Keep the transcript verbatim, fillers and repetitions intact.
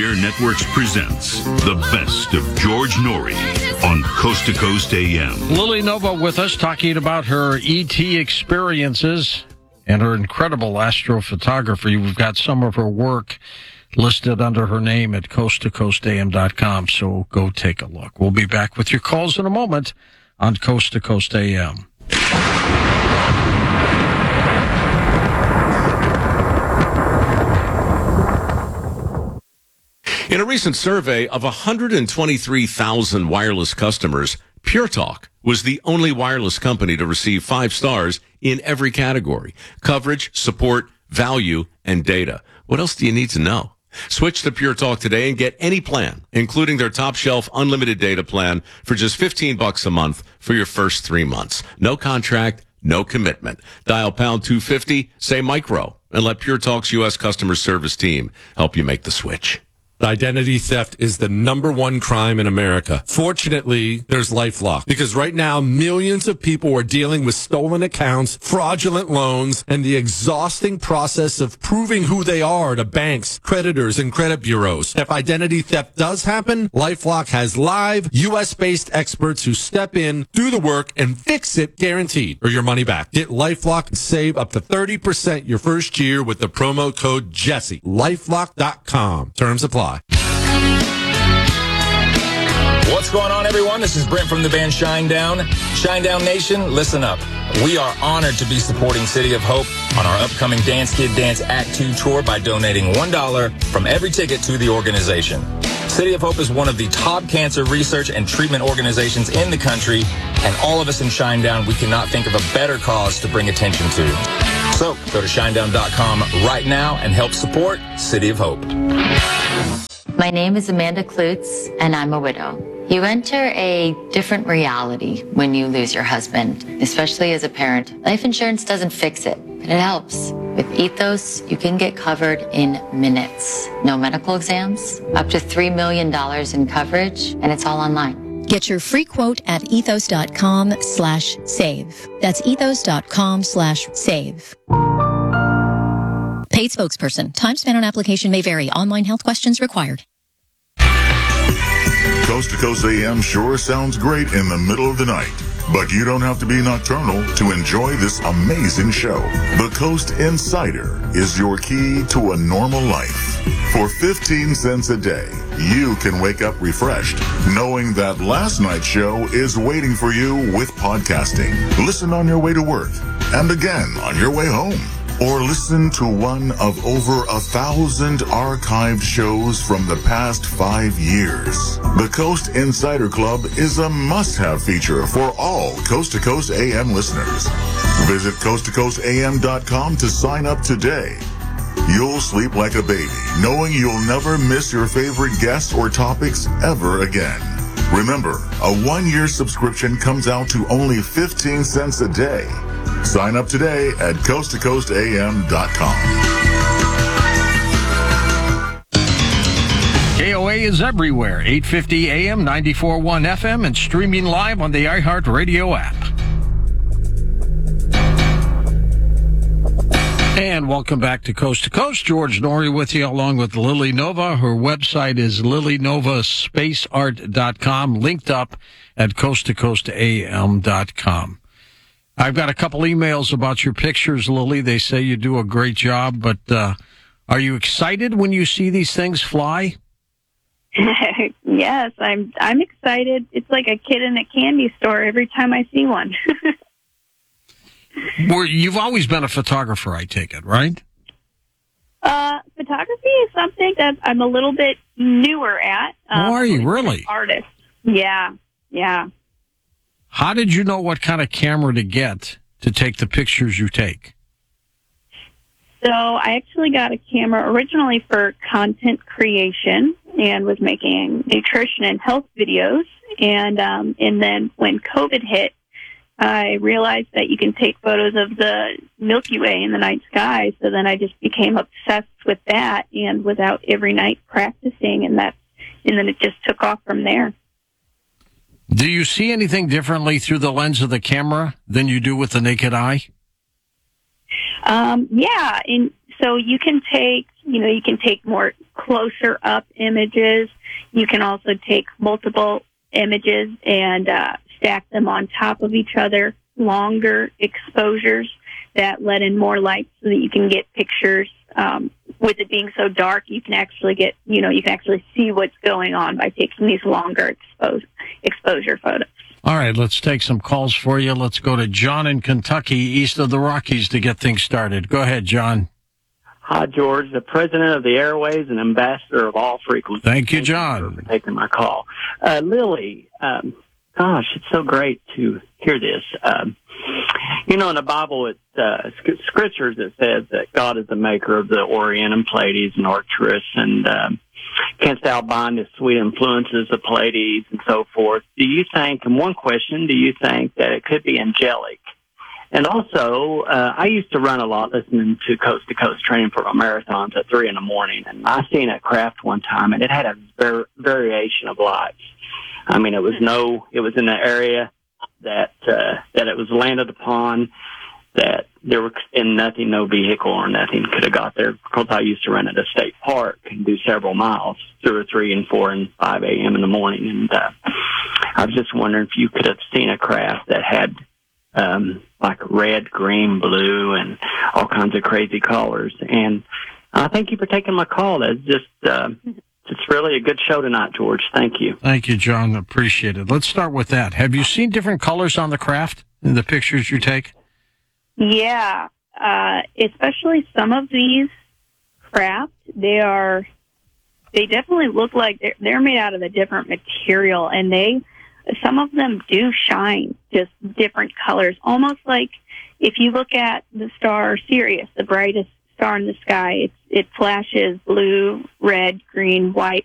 Premier Networks presents the best of George Noory on Coast to Coast A M. Lily Nova with us, talking about her E T experiences and her incredible astrophotography. We've got some of her work listed under her name at coast to coast a m dot com, so go take a look. We'll be back with your calls in a moment on Coast to Coast A M. In a recent survey of one hundred twenty-three thousand wireless customers, Pure Talk was the only wireless company to receive five stars in every category: coverage, support, value, and data. What else do you need to know? Switch to Pure Talk today and get any plan, including their top shelf unlimited data plan, for just fifteen bucks a month for your first three months. No contract, no commitment. Dial pound two fifty, say micro, and let Pure Talk's U S customer service team help you make the switch. Identity theft is the number one crime in America. Fortunately, there's LifeLock, because right now millions of people are dealing with stolen accounts, fraudulent loans, and the exhausting process of proving who they are to banks, creditors, and credit bureaus. If identity theft does happen, LifeLock has live U S-based experts who step in, do the work, and fix it guaranteed, or your money back. Get LifeLock and save up to thirty percent your first year with the promo code Jesse. LifeLock dot com. Terms apply. What's going on, everyone? This is Brent from the band Shinedown. Shinedown Nation, listen up. We are honored to be supporting City of Hope on our upcoming Dance Kid Dance Act two tour by donating one dollar from every ticket to the organization. City of Hope is one of the top cancer research and treatment organizations in the country, and all of us in Shinedown, we cannot think of a better cause to bring attention to. So go to shinedown dot com right now and help support City of Hope. My name is Amanda Klutz, and I'm a widow. You enter a different reality when you lose your husband, especially as a parent. Life insurance doesn't fix it, but it helps. With Ethos, you can get covered in minutes. No medical exams, up to three million dollars in coverage, and it's all online. Get your free quote at ethos dot com slash save. That's ethos dot com slash save. Paid spokesperson. Time spent on application may vary. Online health questions required. Coast to Coast A M sure sounds great in the middle of the night, but you don't have to be nocturnal to enjoy this amazing show. The Coast Insider is your key to a normal life. For fifteen cents a day, you can wake up refreshed, knowing that last night's show is waiting for you with podcasting. Listen on your way to work, and again on your way home. Or listen to one of over a thousand archived shows from the past five years. The Coast Insider Club is a must-have feature for all Coast to Coast A M listeners. Visit coast to coast a m dot com to sign up today. You'll sleep like a baby, knowing you'll never miss your favorite guests or topics ever again. Remember, a one-year subscription comes out to only fifteen cents a day. Sign up today at coast to coast a m dot com. K O A is everywhere, eight fifty A M, ninety-four point one F M, and streaming live on the iHeartRadio app. And welcome back to Coast to Coast. George Noory with you, along with Lily Nova. Her website is lily nova space art dot com, linked up at coast to coast a m dot com. I've got a couple emails about your pictures, Lily. They say you do a great job, but uh, are you excited when you see these things fly? Yes, I'm I'm excited. It's like a kid in a candy store every time I see one. Well, you've always been a photographer, I take it, right? Uh, photography is something that I'm a little bit newer at. Um, oh, are you really? Artist. Yeah, yeah. How did you know what kind of camera to get to take the pictures you take? So I actually got a camera originally for content creation and was making nutrition and health videos. And um, and then when COVID hit, I realized that you can take photos of the Milky Way in the night sky. So then I just became obsessed with that and was out every night practicing, and that, and then it just took off from there. Do you see anything differently through the lens of the camera than you do with the naked eye? Um, yeah, and so you can take you know, you can take more closer up images. You can also take multiple images and uh, stack them on top of each other, longer exposures that let in more light so that you can get pictures. Um, with it being so dark, you can actually get, you know, you can actually see what's going on by taking these longer expose, exposure photos. All right, let's take some calls for you. Let's go to John in Kentucky, east of the Rockies, to get things started. Go ahead, John. Hi, George, the president of the Airways and ambassador of all frequencies. Thank you, John. Thank you for taking my call. Uh, Lily, um, gosh, it's so great to hear this. Um, you know, in the Bible, it's uh, scriptures that says that God is the maker of the Orient and Pleiades and Arcturus, and um, canst thou bind the sweet influences of Pleiades and so forth. Do you think, and one question, do you think that it could be angelic? And also, uh, I used to run a lot listening to Coast to Coast training for my marathons at three in the morning, and I seen a craft one time, and it had a var- variation of lights. I mean, it was no, it was in the area that uh, that it was landed upon, that there was in nothing, no vehicle or nothing could have got there, because I used to run at a state park and do several miles, two or three and four and five a.m. in the morning. And uh, I was just wondering if you could have seen a craft that had um, like red, green, blue, and all kinds of crazy colors. And I thank you for taking my call. That's just, uh, it's really a good show tonight, George. Thank you. Thank you, John. Appreciate it. Let's start with that. Have you seen different colors on the craft in the pictures you take? Yeah, uh, especially some of these craft, they are, they definitely look like they're, they're made out of a different material, and they, some of them do shine just different colors, almost like if you look at the star Sirius, the brightest star in the sky, it's, it flashes blue, red, green, white,